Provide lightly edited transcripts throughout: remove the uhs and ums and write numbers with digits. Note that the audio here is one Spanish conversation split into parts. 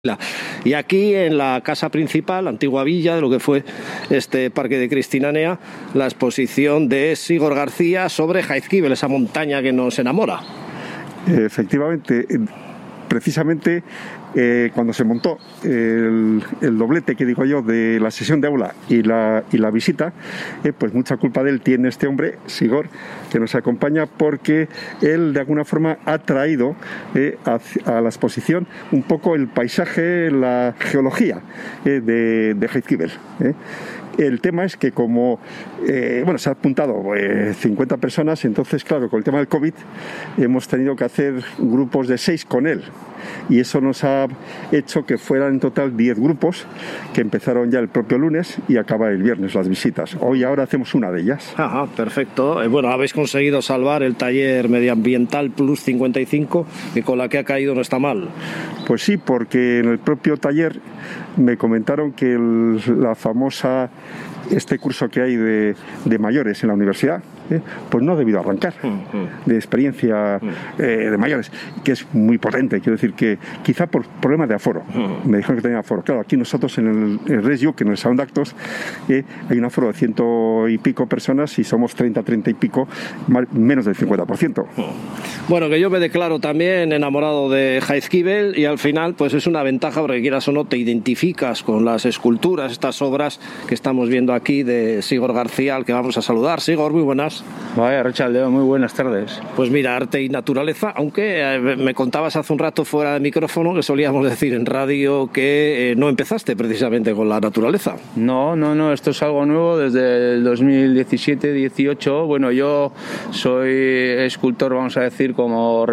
Y aquí en la casa principal, antigua villa de lo que fue este parque de Cristinanea, la exposición de Sigor García sobre Jaizkibel, esa montaña que nos enamora. Efectivamente, precisamente cuando se montó el doblete, que digo yo, de la sesión de aula y la visita, pues mucha culpa de él tiene este hombre, Sigor, que nos acompaña, porque él de alguna forma ha traído a la exposición un poco el paisaje, la geología de Jaizkibel. El tema es que como se ha apuntado 50 personas, entonces claro, con el tema del COVID hemos tenido que hacer grupos de 6 con él, y eso nos ha hecho que fueran en total 10 grupos que empezaron ya el propio lunes y acaba el viernes las visitas. Hoy ahora hacemos una de ellas. Ajá, perfecto. Bueno, habéis conseguido salvar el taller medioambiental Plus 55, que con la que ha caído no está mal. Pues sí, porque en el propio taller me comentaron que la famosa curso que hay de mayores en la universidad, pues no ha debido arrancar de experiencia de mayores, que es muy potente. Quiero decir que quizá por problema de aforo, me dijeron que tenía aforo. Claro, aquí nosotros en el Resio, que en el Salón de Actos hay un aforo de 100 y pico personas y somos 30 y pico, menos del 50%. Bueno, que yo me declaro también enamorado de Jaizkibel, y al final pues es una ventaja, porque quieras o no te identificas con las esculturas, estas obras que estamos viendo aquí de Sigor García, al que vamos a saludar. Sigor, muy buenas. Vaya, Rachaldeo, muy buenas tardes. Pues mira, arte y naturaleza, aunque me contabas hace un rato fuera de micrófono que solíamos decir en radio que no empezaste precisamente con la naturaleza. No, esto es algo nuevo desde el 2017-18. Bueno, yo soy escultor, vamos a decir, hago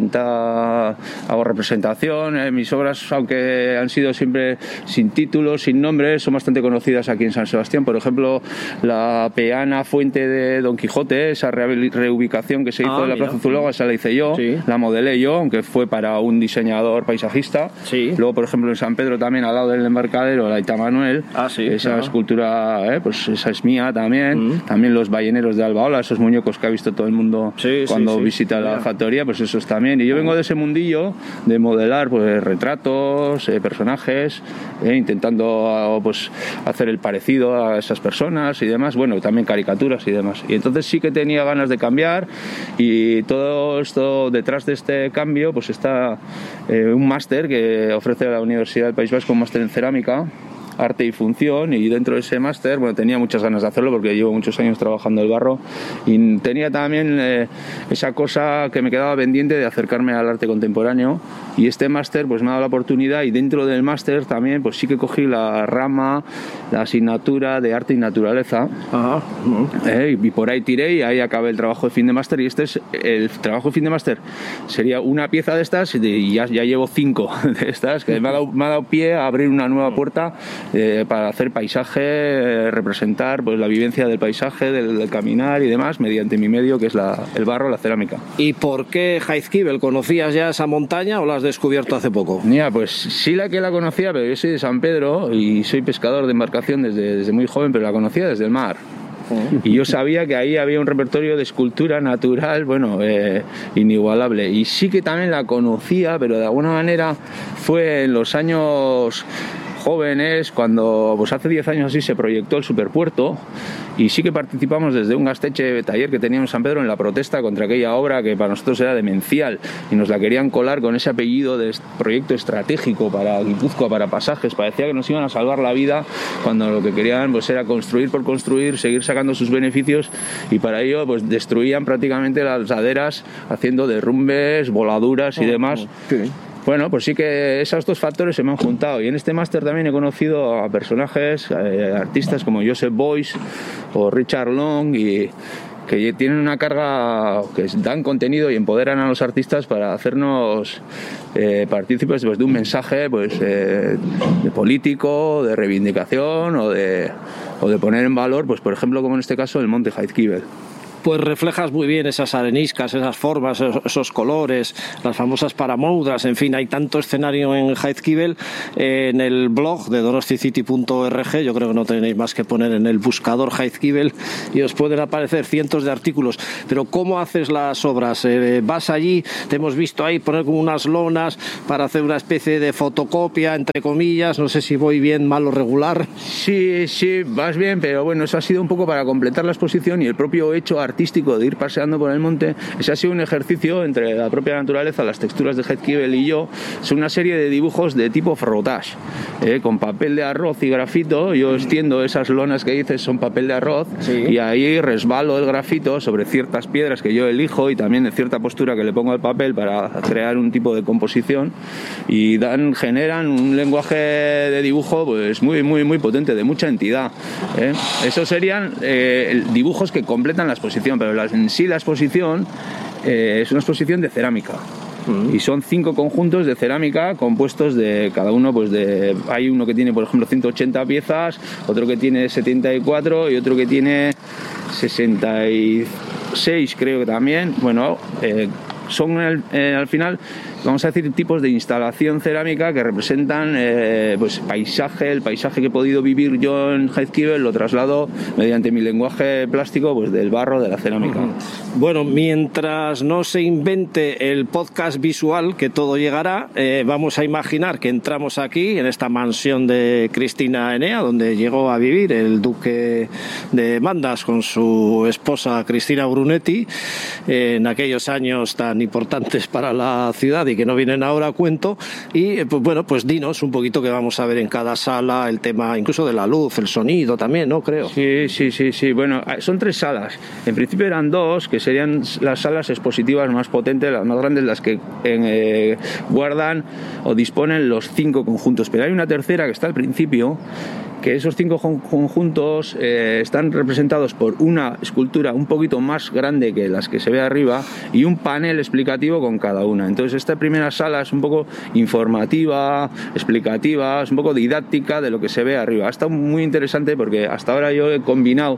representación. Mis obras, aunque han sido siempre sin títulos, sin nombres, son bastante conocidas aquí en San Sebastián. Por ejemplo, la peana fuente de Don Quijote, esa reubicación que se hizo en la Plaza Zuloaga, esa la hice yo, sí. La modelé yo, aunque fue para un diseñador paisajista. Sí. Luego, por ejemplo, en San Pedro también, al lado del embarcadero, la Ita Manuel, esa escultura, pues esa es mía también. También los balleneros de Albaola, esos muñecos que ha visto todo el mundo cuando visita la factoría, pues esos también. Y yo vengo de ese mundillo de modelar pues retratos, personajes, intentando pues hacer el parecido a esas personas y demás, bueno, también caricaturas y demás. Y entonces sí que tenía ganas de cambiar, y todo esto, detrás de este cambio, pues está un máster que ofrece la Universidad del País Vasco, un máster en cerámica, arte y función, y dentro de ese máster, bueno, tenía muchas ganas de hacerlo porque llevo muchos años trabajando el barro, y tenía también esa cosa que me quedaba pendiente de acercarme al arte contemporáneo, y este máster pues me ha dado la oportunidad, y dentro del máster también pues sí que cogí la rama, la asignatura de arte y naturaleza. Ajá. Y por ahí tiré, y ahí acabé el trabajo de fin de máster, y este es el trabajo de fin de máster. Sería una pieza de estas, y ya llevo 5 de estas, que me ha dado pie a abrir una nueva puerta para hacer paisaje, representar pues la vivencia del paisaje, del caminar y demás, mediante mi medio, que es el barro, la cerámica. ¿Y por qué Jaizkibel? ¿Conocías ya esa montaña o la has descubierto hace poco? Mira, pues sí la conocía, pero yo soy de San Pedro y soy pescador de embarcación desde muy joven, pero la conocía desde el mar. Y yo sabía que ahí había un repertorio de escultura natural, inigualable. Y sí que también la conocía, pero de alguna manera fue en los años jóvenes, cuando pues hace 10 años así se proyectó el superpuerto, y sí que participamos desde un gasteche taller que teníamos en San Pedro en la protesta contra aquella obra que para nosotros era demencial, y nos la querían colar con ese apellido de proyecto estratégico para Guipúzcoa, para pasajes. Parecía que nos iban a salvar la vida, cuando lo que querían pues era construir por construir, seguir sacando sus beneficios, y para ello pues destruían prácticamente las laderas haciendo derrumbes, voladuras y demás. Sí. Bueno, pues sí que esos dos factores se me han juntado, y en este máster también he conocido a personajes, artistas como Joseph Beuys o Richard Long, y que tienen una carga, que dan contenido y empoderan a los artistas para hacernos partícipes pues, de un mensaje de político, de reivindicación o de poner en valor, pues por ejemplo, como en este caso, el monte Jaizkibel. Pues reflejas muy bien esas areniscas, esas formas, esos colores, las famosas paramoudras, en fin, hay tanto escenario en Jaizkibel. En el blog de donosticity.org, yo creo que no tenéis más que poner en el buscador Jaizkibel y os pueden aparecer cientos de artículos. Pero ¿cómo haces las obras? ¿Vas allí? Te hemos visto ahí poner como unas lonas para hacer una especie de fotocopia, entre comillas, no sé si voy bien, mal o regular. Sí, vas bien, pero bueno, eso ha sido un poco para completar la exposición y el propio hecho artístico de ir paseando por el monte. Ese ha sido un ejercicio entre la propia naturaleza, las texturas de Jaizkibel y yo. Es una serie de dibujos de tipo frottage, con papel de arroz y grafito. Yo extiendo esas lonas que dices, son papel de arroz, sí, y ahí resbalo el grafito sobre ciertas piedras que yo elijo y también de cierta postura que le pongo al papel para crear un tipo de composición y generan un lenguaje de dibujo pues muy, muy, muy potente, de mucha entidad. Esos serían dibujos que completan la exposición, pero en sí la exposición es una exposición de cerámica. Y son 5 conjuntos de cerámica compuestos de cada uno, pues hay uno que tiene, por ejemplo, 180 piezas, otro que tiene 74 y otro que tiene 66, creo que también. Bueno, son al final, vamos a decir, tipos de instalación cerámica que representan pues paisaje, el paisaje que he podido vivir yo en Jaizkibel, lo traslado mediante mi lenguaje plástico pues del barro, de la cerámica. Bueno, mientras no se invente el podcast visual, que todo llegará, vamos a imaginar que entramos aquí en esta mansión de Cristina Enea, donde llegó a vivir el duque de Mandas con su esposa Cristina Brunetti en aquellos años tan importantes para la ciudad y que no vienen ahora a cuento. Y pues bueno, pues dinos un poquito qué vamos a ver en cada sala, el tema incluso de la luz, el sonido también, ¿no? Creo. Sí. Bueno, son 3 salas. En principio eran 2, que serían las salas expositivas más potentes, las más grandes, las que guardan o disponen los 5 conjuntos. Pero hay una tercera que está al principio, que esos 5 conjuntos están representados por una escultura un poquito más grande que las que se ve arriba y un panel explicativo con cada una. Entonces esta primera sala es un poco informativa, explicativa, es un poco didáctica de lo que se ve arriba. Ha estado muy interesante porque hasta ahora yo he combinado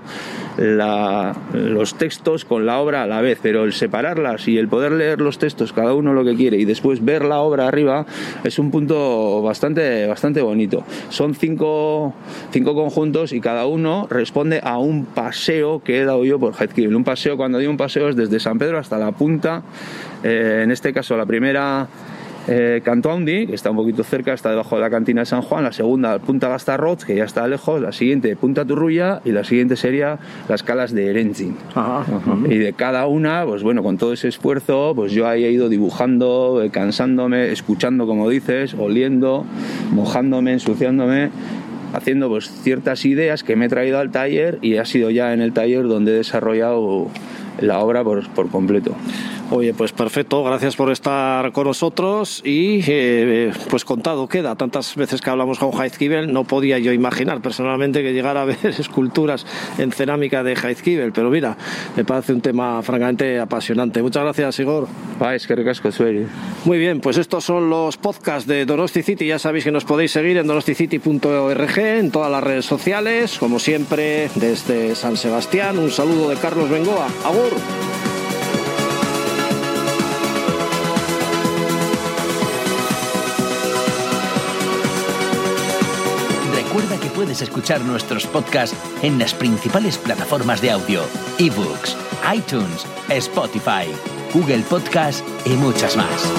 los textos con la obra a la vez, pero el separarlas y el poder leer los textos cada uno lo que quiere y después ver la obra arriba es un punto bastante bonito. Son 5 conjuntos y cada uno responde a un paseo que he dado yo por Jaizkibel. Un paseo, cuando digo un paseo, es desde San Pedro hasta la punta. En este caso la primera, Canto Handi, que está un poquito cerca, está debajo de la cantina de San Juan. La segunda, Punta Gastarrotz, que ya está lejos. La siguiente, Punta Turruya, y la siguiente sería las calas de Erentzin. Y de cada una, pues bueno, con todo ese esfuerzo, pues yo ahí he ido dibujando, cansándome, escuchando, como dices, oliendo, mojándome, ensuciándome, haciendo pues ciertas ideas que me he traído al taller, y ha sido ya en el taller donde he desarrollado la obra por completo. Oye, pues perfecto, gracias por estar con nosotros y pues contado queda. Tantas veces que hablamos con Jaizkibel, no podía yo imaginar personalmente que llegara a ver esculturas en cerámica de Jaizkibel, pero mira, me parece un tema francamente apasionante. Muchas gracias, Igor. Es que ricasco, sueri. Muy bien, pues estos son los podcasts de Donosti City. Ya sabéis que nos podéis seguir en donosticity.org, en todas las redes sociales, como siempre desde San Sebastián. Un saludo de Carlos Bengoa. ¡Agur! Recuerda que puedes escuchar nuestros podcasts en las principales plataformas de audio: eBooks, iTunes, Spotify, Google Podcast y muchas más.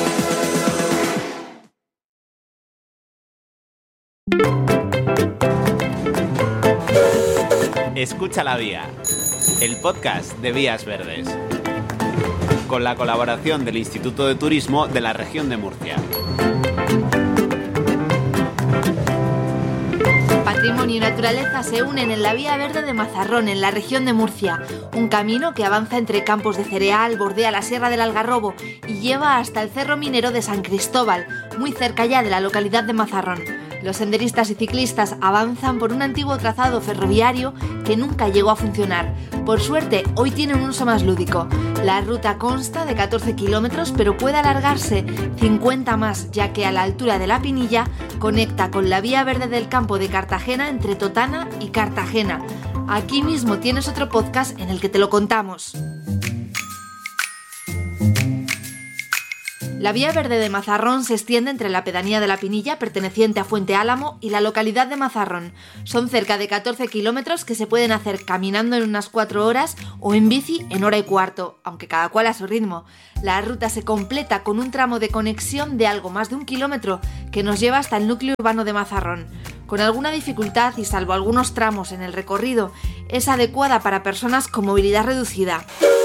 Escucha la Vía, el podcast de Vías Verdes, con la colaboración del Instituto de Turismo de la región de Murcia. Patrimonio y naturaleza se unen en la Vía Verde de Mazarrón, en la región de Murcia. Un camino que avanza entre campos de cereal, bordea la Sierra del Algarrobo y lleva hasta el Cerro Minero de San Cristóbal, muy cerca ya de la localidad de Mazarrón. Los senderistas y ciclistas avanzan por un antiguo trazado ferroviario que nunca llegó a funcionar. Por suerte, hoy tiene un uso más lúdico. La ruta consta de 14 kilómetros, pero puede alargarse 50 más, ya que a la altura de La Pinilla conecta con la Vía Verde del Campo de Cartagena entre Totana y Cartagena. Aquí mismo tienes otro podcast en el que te lo contamos. La Vía Verde de Mazarrón se extiende entre la pedanía de La Pinilla, perteneciente a Fuente Álamo, y la localidad de Mazarrón. Son cerca de 14 kilómetros que se pueden hacer caminando en unas 4 horas o en bici en hora y cuarto, aunque cada cual a su ritmo. La ruta se completa con un tramo de conexión de algo más de 1 kilómetro que nos lleva hasta el núcleo urbano de Mazarrón. Con alguna dificultad y salvo algunos tramos en el recorrido, es adecuada para personas con movilidad reducida.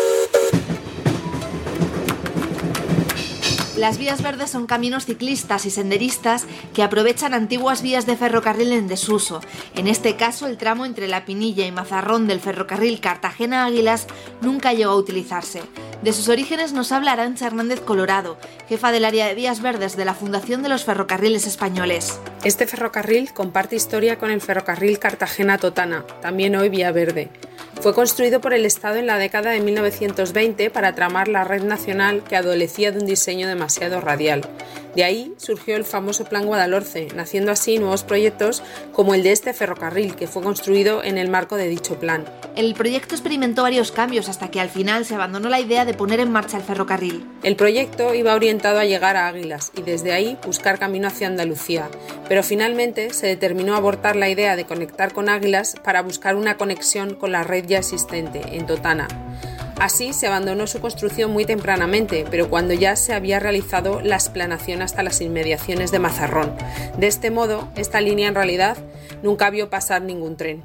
Las vías verdes son caminos ciclistas y senderistas que aprovechan antiguas vías de ferrocarril en desuso. En este caso, el tramo entre La Pinilla y Mazarrón del ferrocarril Cartagena-Águilas nunca llegó a utilizarse. De sus orígenes nos habla Arantxa Hernández Colorado, jefa del área de vías verdes de la Fundación de los Ferrocarriles Españoles. Este ferrocarril comparte historia con el ferrocarril Cartagena-Totana, también hoy Vía Verde. Fue construido por el Estado en la década de 1920 para tramar la red nacional que adolecía de un diseño demasiado radial. De ahí surgió el famoso Plan Guadalhorce, naciendo así nuevos proyectos como el de este ferrocarril, que fue construido en el marco de dicho plan. El proyecto experimentó varios cambios hasta que al final se abandonó la idea de poner en marcha el ferrocarril. El proyecto iba orientado a llegar a Águilas y desde ahí buscar camino hacia Andalucía, pero finalmente se determinó abortar la idea de conectar con Águilas para buscar una conexión con la red ya existente, en Totana. Así se abandonó su construcción muy tempranamente, pero cuando ya se había realizado la explanación hasta las inmediaciones de Mazarrón. De este modo, esta línea en realidad nunca vio pasar ningún tren.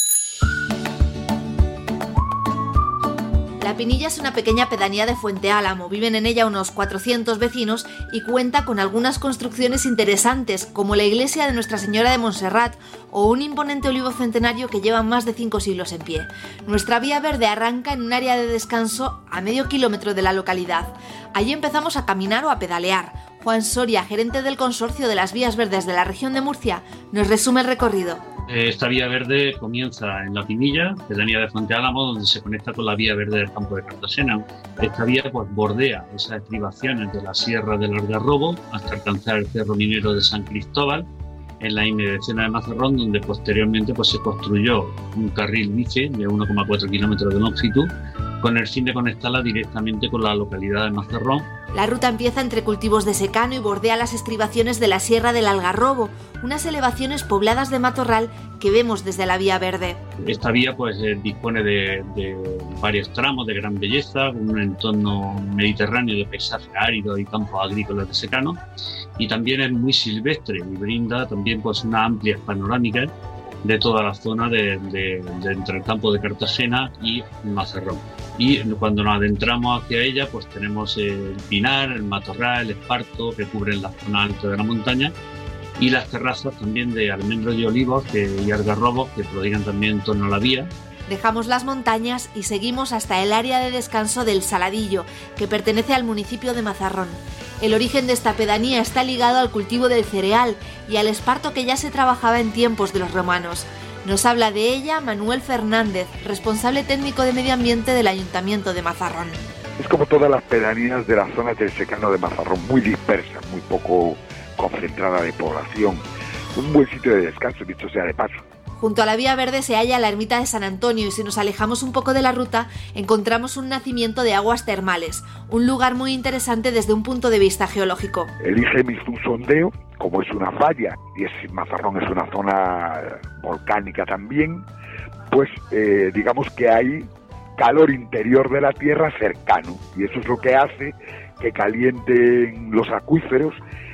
La Pinilla es una pequeña pedanía de Fuente Álamo, viven en ella unos 400 vecinos y cuenta con algunas construcciones interesantes, como la iglesia de Nuestra Señora de Montserrat o un imponente olivo centenario que lleva más de 5 siglos en pie. Nuestra Vía Verde arranca en un área de descanso a medio kilómetro de la localidad. Allí empezamos a caminar o a pedalear. Juan Soria, gerente del consorcio de las vías verdes de la región de Murcia, nos resume el recorrido. Esta vía verde comienza en La Pinilla, pedanía de Fuente Álamo, donde se conecta con la vía verde del campo de Cartagena. Esta vía pues, bordea esas estribaciones de la Sierra del Algarrobo hasta alcanzar el Cerro Minero de San Cristóbal, en la inmediación de Mazarrón, donde posteriormente pues, se construyó un carril bici de 1,4 kilómetros de longitud, con el fin de conectarla directamente con la localidad de Mazarrón. La ruta empieza entre cultivos de secano y bordea las estribaciones de la Sierra del Algarrobo, unas elevaciones pobladas de matorral que vemos desde la Vía Verde. Esta vía pues, dispone de varios tramos de gran belleza, con un entorno mediterráneo de paisaje árido y campos agrícolas de secano, y también es muy silvestre y brinda también pues, una amplia panorámica de toda la zona de entre el campo de Cartagena y Mazarrón. Y cuando nos adentramos hacia ella, pues tenemos el pinar, el matorral, el esparto que cubren la zona alta de la montaña y las terrazas también de almendros y olivos y algarrobos que prodigan también en torno a la vía. Dejamos las montañas y seguimos hasta el área de descanso del Saladillo, que pertenece al municipio de Mazarrón. El origen de esta pedanía está ligado al cultivo del cereal y al esparto que ya se trabajaba en tiempos de los romanos. Nos habla de ella Manuel Fernández, responsable técnico de medio ambiente del Ayuntamiento de Mazarrón. Es como todas las pedanías de la zona del secano de Mazarrón, muy dispersa, muy poco concentrada de población. Un buen sitio de descanso, dicho sea de paso. Junto a la Vía Verde se halla la ermita de San Antonio y si nos alejamos un poco de la ruta encontramos un nacimiento de aguas termales, un lugar muy interesante desde un punto de vista geológico. El IGEM hizo un sondeo, como es una falla y Mazarrón es una zona volcánica también, pues digamos que hay calor interior de la tierra cercano y eso es lo que hace que calienten los acuíferos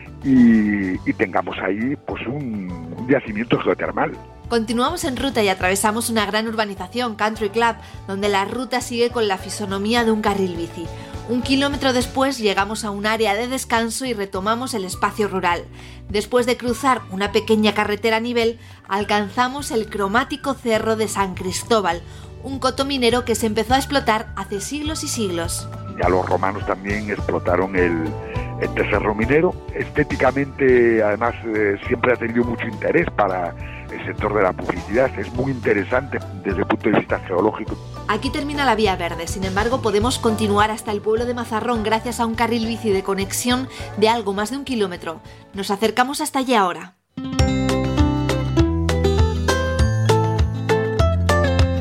y tengamos ahí pues un yacimiento geotermal. Continuamos en ruta y atravesamos una gran urbanización, Country Club, donde la ruta sigue con la fisonomía de un carril bici. 1 kilómetro después llegamos a un área de descanso y retomamos el espacio rural. Después de cruzar una pequeña carretera a nivel, alcanzamos el cromático Cerro de San Cristóbal, un coto minero que se empezó a explotar hace siglos y siglos. Ya los romanos también explotaron este cerro minero. Estéticamente, además, siempre ha tenido mucho interés para el sector de la publicidad. Es muy interesante desde el punto de vista geológico. Aquí termina la Vía Verde, sin embargo podemos continuar hasta el pueblo de Mazarrón gracias a un carril bici de conexión de algo más de 1 kilómetro. Nos acercamos hasta allí ahora.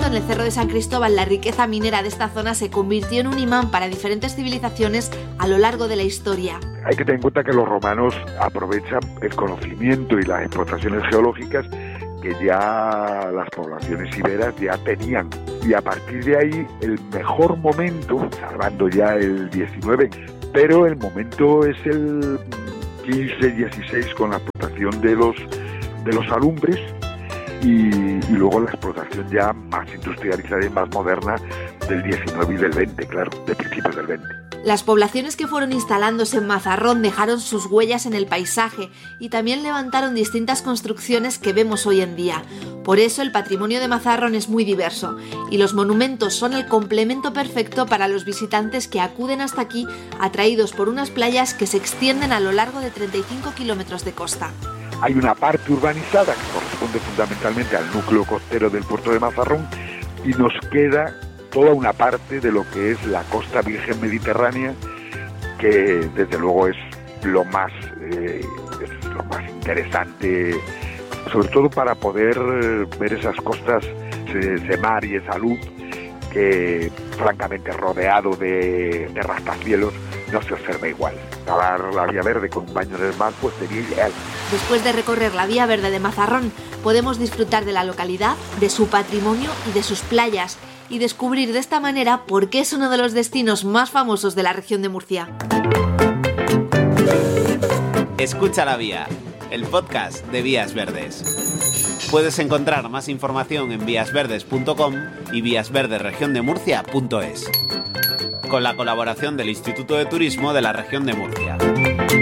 en el Cerro de San Cristóbal, la riqueza minera de esta zona se convirtió en un imán para diferentes civilizaciones a lo largo de la historia. Hay que tener en cuenta que los romanos aprovechan el conocimiento y las explotaciones geológicas que ya las poblaciones iberas ya tenían. Y a partir de ahí, el mejor momento, salvando ya el 19, pero el momento es el 15-16 con la explotación de los alumbres y luego la explotación ya más industrializada y más moderna del 19 y del 20, claro, de principios del 20. Las poblaciones que fueron instalándose en Mazarrón dejaron sus huellas en el paisaje y también levantaron distintas construcciones que vemos hoy en día. Por eso el patrimonio de Mazarrón es muy diverso y los monumentos son el complemento perfecto para los visitantes que acuden hasta aquí atraídos por unas playas que se extienden a lo largo de 35 kilómetros de costa. Hay una parte urbanizada que corresponde fundamentalmente al núcleo costero del puerto de Mazarrón y nos queda toda una parte de lo que es la costa virgen mediterránea, que desde luego es lo más interesante, sobre todo para poder ver esas costas, ese mar y esa luz que francamente rodeado de rascacielos no se observa igual. Nadar la Vía Verde con un baño en el mar pues sería ideal. Después de recorrer la Vía Verde de Mazarrón, podemos disfrutar de la localidad, de su patrimonio y de sus playas, y descubrir de esta manera por qué es uno de los destinos más famosos de la región de Murcia. Escucha la Vía, el podcast de Vías Verdes. Puedes encontrar más información en víasverdes.com y víasverdesregiondemurcia.es, con la colaboración del Instituto de Turismo de la región de Murcia.